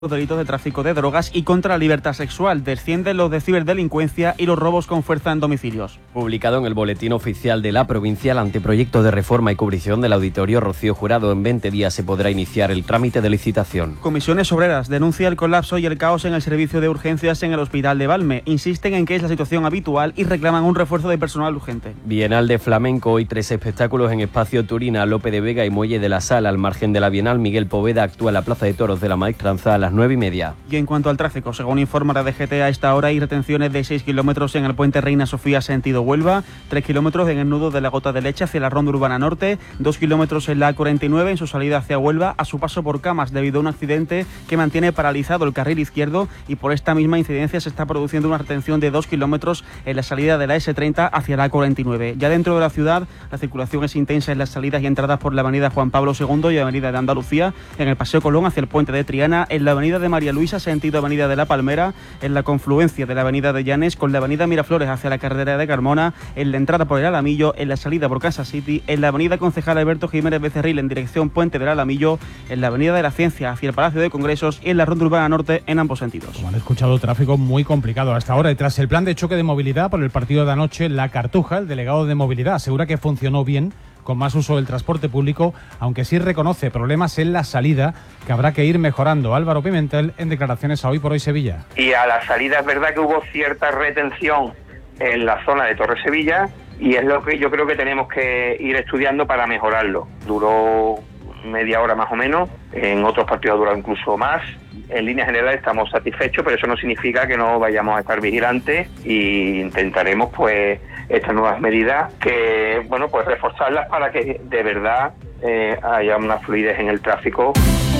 delitos de tráfico de drogas y contra la libertad sexual. Descienden los de ciberdelincuencia y los robos con fuerza en domicilios. Publicado en el Boletín Oficial de la Provincia, el anteproyecto de reforma y cubrición del Auditorio Rocío Jurado, en 20 días se podrá iniciar el trámite de licitación. Comisiones Obreras denuncia el colapso y el caos en el servicio de urgencias en el Hospital de Valme. Insisten en que es la situación habitual y reclaman un refuerzo de personal urgente. Bienal de Flamenco, hoy 3 espectáculos en Espacio Turina, Lope de Vega y Muelle de la Sal. Al margen de la Bienal, Miguel Poveda actúa en la Plaza de Toros de la Maestranza a las 9:30. Y en cuanto al tráfico, según informa la DGT, a esta hora hay retenciones de 6 kilómetros en el puente Reina Sofía sentido Huelva, 3 kilómetros en el nudo de la Gota de Leche hacia la Ronda Urbana Norte, 2 kilómetros en la A49 en su salida hacia Huelva a su paso por Camas debido a un accidente que mantiene paralizado el carril izquierdo, y por esta misma incidencia se está produciendo una retención de 2 kilómetros en la salida de la S30 hacia la A49. Ya dentro de la ciudad, la circulación es intensa en las salidas y entradas por la avenida Juan Pablo II y avenida de Andalucía, en el Paseo Colón hacia el puente de Triana, en la avenida de María Luisa sentido avenida de La Palmera, en la confluencia de la avenida de Llanes con la avenida Miraflores hacia la carretera de Carmona, en la entrada por el Alamillo, en la salida por Kansas City, en la avenida Concejal Alberto Jiménez Becerril en dirección Puente del Alamillo, en la avenida de la Ciencia hacia el Palacio de Congresos y en la Ronda Urbana Norte en ambos sentidos. Como han escuchado, tráfico muy complicado hasta ahora, y tras el plan de choque de movilidad por el partido de anoche, La Cartuja, el delegado de movilidad, asegura que funcionó bien, con más uso del transporte público, aunque sí reconoce problemas en la salida que habrá que ir mejorando. Álvaro Pimentel, en declaraciones a Hoy por Hoy Sevilla. Y a la salida es verdad que hubo cierta retención en la zona de Torre Sevilla, y es lo que yo creo que tenemos que ir estudiando para mejorarlo. Duró media hora más o menos, en otros partidos ha durado incluso más. En líneas generales estamos satisfechos, pero eso no significa que no vayamos a estar vigilantes, e intentaremos pues estas nuevas medidas que pues reforzarlas para que de verdad haya una fluidez en el tráfico.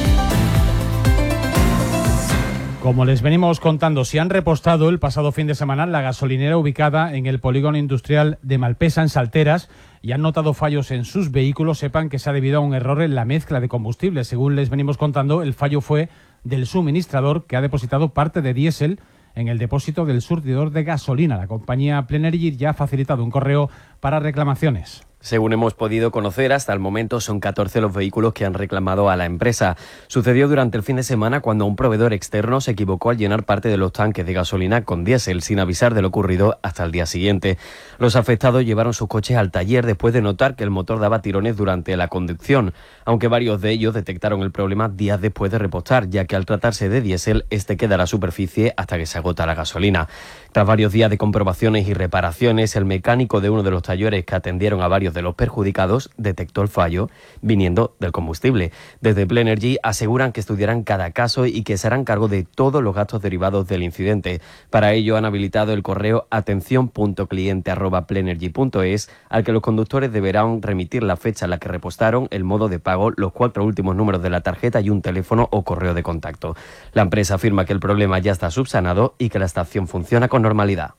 Como les venimos contando, se han repostado el pasado fin de semana la gasolinera ubicada en el polígono industrial de Malpesa, en Salteras, y han notado fallos en sus vehículos. Sepan que se ha debido a un error en la mezcla de combustible. Según les venimos contando, el fallo fue del suministrador, que ha depositado parte de diésel en el depósito del surtidor de gasolina. La compañía Plenary ya ha facilitado un correo para reclamaciones. Según hemos podido conocer, hasta el momento son 14 los vehículos que han reclamado a la empresa. Sucedió durante el fin de semana cuando un proveedor externo se equivocó al llenar parte de los tanques de gasolina con diésel sin avisar de lo ocurrido hasta el día siguiente. Los afectados llevaron sus coches al taller después de notar que el motor daba tirones durante la conducción, aunque varios de ellos detectaron el problema días después de repostar, ya que al tratarse de diésel, este queda a la superficie hasta que se agota la gasolina. Tras varios días de comprobaciones y reparaciones, el mecánico de uno de los talleres que atendieron a varios de los perjudicados detectó el fallo viniendo del combustible. Desde Plenary aseguran que estudiarán cada caso y que se harán cargo de todos los gastos derivados del incidente. Para ello han habilitado el correo atención.cliente@plenergy.es, al que los conductores deberán remitir la fecha en la que repostaron, el modo de pago, los 4 últimos números de la tarjeta y un teléfono o correo de contacto. La empresa afirma que el problema ya está subsanado y que la estación funciona con normalidad.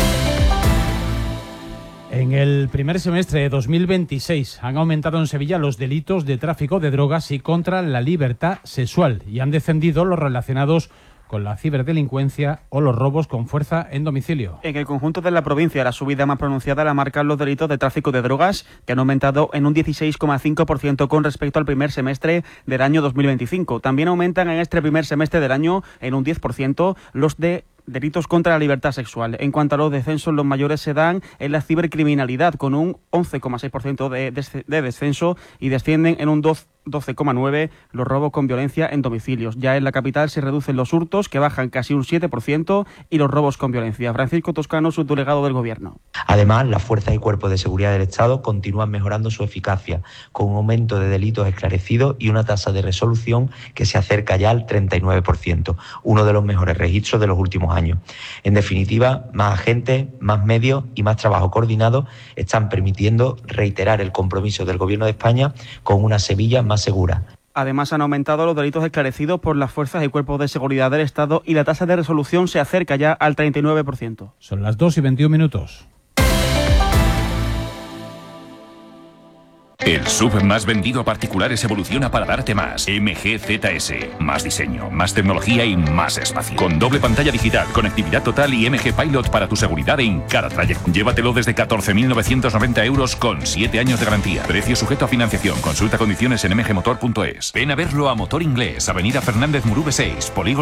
En el primer semestre de 2026 han aumentado en Sevilla los delitos de tráfico de drogas y contra la libertad sexual, y han descendido los relacionados con la ciberdelincuencia o los robos con fuerza en domicilio. En el conjunto de la provincia, la subida más pronunciada la marcan los delitos de tráfico de drogas, que han aumentado en un 16,5% con respecto al primer semestre del año 2025. También aumentan en este primer semestre del año en un 10% los de delitos contra la libertad sexual. En cuanto a los descensos, los mayores se dan en la cibercriminalidad, con un 11,6% de descenso, y descienden en un 12,9% los robos con violencia en domicilios. Ya en la capital se reducen los hurtos, que bajan casi un 7%, y los robos con violencia. Francisco Toscano, subdelegado del Gobierno. Además, las fuerzas y cuerpos de seguridad del Estado continúan mejorando su eficacia, con un aumento de delitos esclarecidos y una tasa de resolución que se acerca ya al 39%, uno de los mejores registros de los últimos años. En definitiva, más agentes, más medios y más trabajo coordinado están permitiendo reiterar el compromiso del Gobierno de España con una Sevilla más segura. Además, han aumentado los delitos esclarecidos por las fuerzas y cuerpos de seguridad del Estado, y la tasa de resolución se acerca ya al 39%. Son las 2:21. El SUV más vendido a particulares evoluciona para darte más. MG ZS. Más diseño, más tecnología y más espacio. Con doble pantalla digital, conectividad total y MG Pilot para tu seguridad en cada trayecto. Llévatelo desde 14.990 euros con 7 años de garantía. Precio sujeto a financiación. Consulta condiciones en mgmotor.es. Ven a verlo a Motor Inglés, Avenida Fernández Murube 6, Polígono